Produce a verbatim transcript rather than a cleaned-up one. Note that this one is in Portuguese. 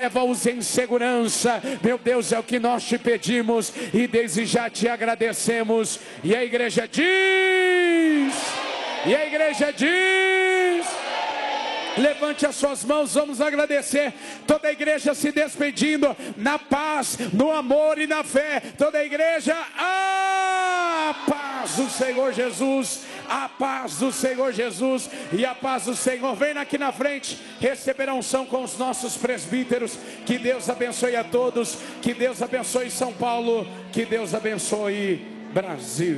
leva-os em segurança. Meu Deus, é o que nós te pedimos e desde já te agradecemos. E a igreja diz, e a igreja diz, levante as suas mãos, vamos agradecer. Toda a igreja se despedindo na paz, no amor e na fé. Toda a igreja, a paz do Senhor Jesus, a paz do Senhor Jesus e a paz do Senhor. Vem aqui na frente, receber a unção com os nossos presbíteros. Que Deus abençoe a todos, que Deus abençoe São Paulo, que Deus abençoe Brasil.